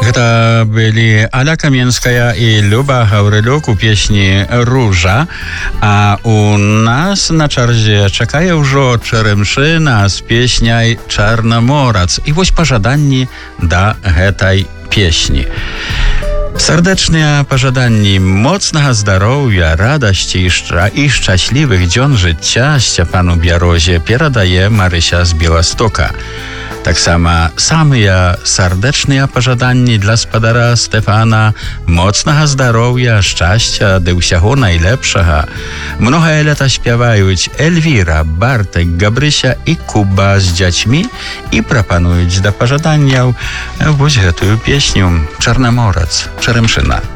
Гэта былі Аля Каменская і Люба Гаўрылюк у песні «Ружа». А у нас на чарзе чакае ўжо Чэрэмшына з песняй «Чарнаморац». І вось пажаданні да гэтай песні. Сардэчныя пажаданні моцнага здароўя, радасці і шчаслівых дзён жыцця Сцяпану Бярозе перадае Марыся з Беластока. Таксама самыя сардэчныя пажаданні для спадара Стэфана, моцнага здароўя, шчасця ды ўсяго найлепшага. Многае лета спяваюць Эльвіра, Бартак, Габрыся і Куба з дзяцьмі і прапануюць да пажаданняў вось гэтую песню «Чарнаморац» Чэрэмшына.